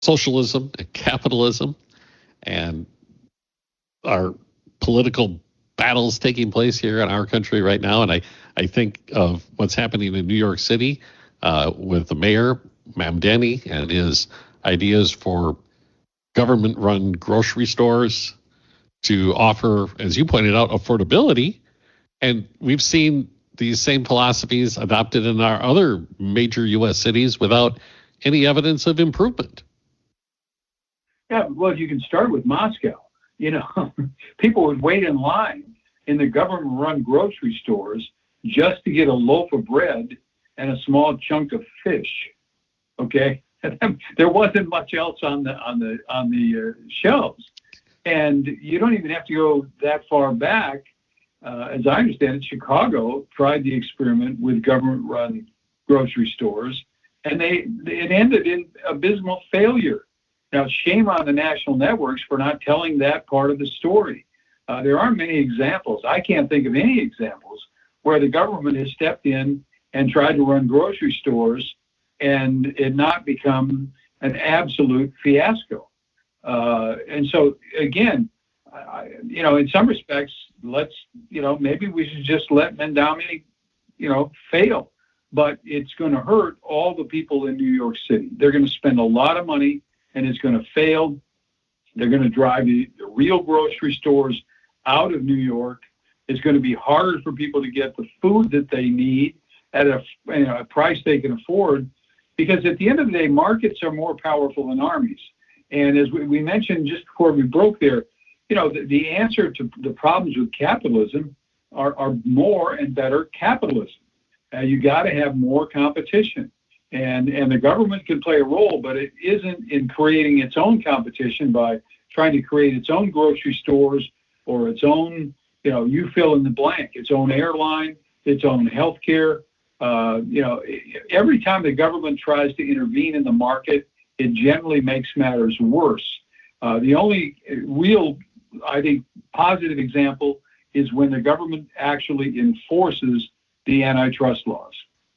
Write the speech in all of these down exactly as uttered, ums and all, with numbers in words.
socialism and capitalism and our political battles taking place here in our country right now. And I, I think of what's happening in New York City uh, with the mayor, Mamdani, and his ideas for government-run grocery stores to offer, as you pointed out, affordability. And we've seen these same philosophies adopted in our other major U S cities without any evidence of improvement. Yeah, well, you can start with Moscow. You know, people would wait in line in the government-run grocery stores just to get a loaf of bread and a small chunk of fish. Okay, there wasn't much else on the on the on the uh, shelves, and you don't even have to go that far back. Uh, as I understand it, Chicago tried the experiment with government-run grocery stores, and they it ended in abysmal failure. Now, shame on the national networks for not telling that part of the story. Uh, there aren't many examples. I can't think of any examples where the government has stepped in and tried to run grocery stores and it not become an absolute fiasco. Uh, and so, again, I, you know, in some respects, let's, you know, maybe we should just let Mamdani, you know, fail. But it's going to hurt all the people in New York City. They're going to spend a lot of money, and it's going to fail. They're going to drive the, the real grocery stores out of New York. It's going to be harder for people to get the food that they need at a, you know, a price they can afford, because at the end of the day, markets are more powerful than armies. And as we, we mentioned just before we broke there, you know, the, the answer to the problems with capitalism are, are more and better capitalism. Uh, you got to have more competition. And and the government can play a role, but it isn't in creating its own competition by trying to create its own grocery stores or its own, you know, you fill in the blank, its own airline, its own healthcare. Uh, you know, every time the government tries to intervene in the market, it generally makes matters worse. Uh, the only real, I think, positive example is when the government actually enforces the antitrust laws.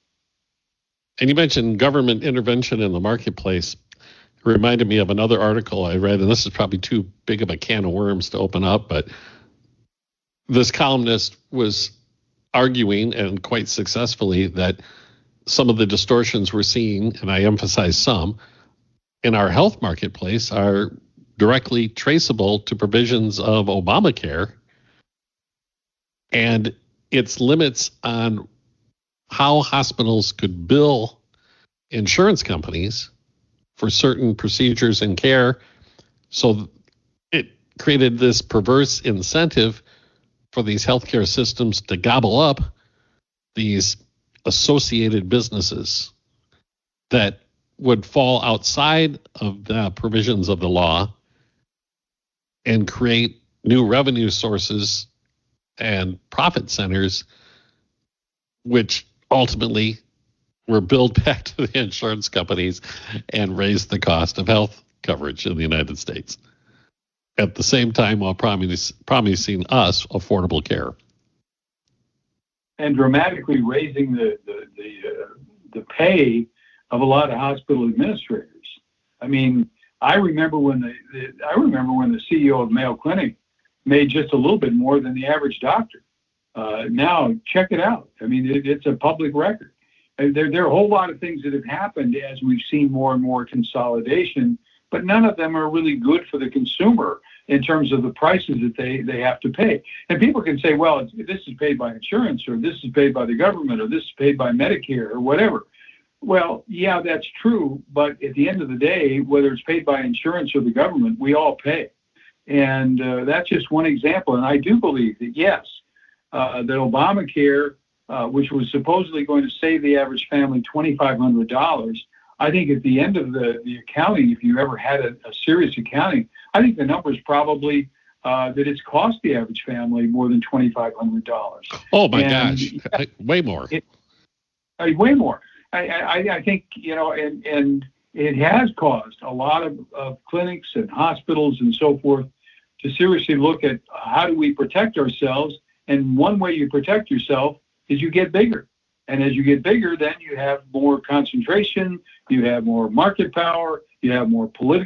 And you mentioned government intervention in the marketplace. It reminded me of another article I read, and this is probably too big of a can of worms to open up, but this columnist was arguing, and quite successfully, that some of the distortions we're seeing, and I emphasize some, in our health marketplace are directly traceable to provisions of Obamacare and its limits on how hospitals could bill insurance companies for certain procedures and care. So it created this perverse incentive for these healthcare systems to gobble up these associated businesses that would fall outside of the provisions of the law and create new revenue sources and profit centers, which ultimately were billed back to the insurance companies and raised the cost of health coverage in the United States, at the same time while promise, promising us affordable care. And dramatically raising the the the, uh, the pay of a lot of hospital administrators. I mean, I remember when the, the I remember when the C E O of Mayo Clinic made just a little bit more than the average doctor. Uh, now, check it out. I mean, it, it's a public record. And there, there are a whole lot of things that have happened as we've seen more and more consolidation, but none of them are really good for the consumer in terms of the prices that they, they have to pay. And people can say, well, it's, this is paid by insurance, or this is paid by the government, or this is paid by Medicare, or whatever. Well, yeah, that's true. But at the end of the day, whether it's paid by insurance or the government, we all pay. And uh, that's just one example. And I do believe that, yes, uh, that Obamacare, uh, which was supposedly going to save the average family two thousand five hundred dollars, I think at the end of the, the accounting, if you ever had a, a serious accounting, I think the number is probably uh, that it's cost the average family more than two thousand five hundred dollars. Oh, my and, gosh. Yeah, way more. It, uh, way more. I, I, I think, you know, and, and it has caused a lot of, of clinics and hospitals and so forth to seriously look at how do we protect ourselves. And one way you protect yourself is you get bigger. And as you get bigger, then you have more concentration, you have more market power, you have more political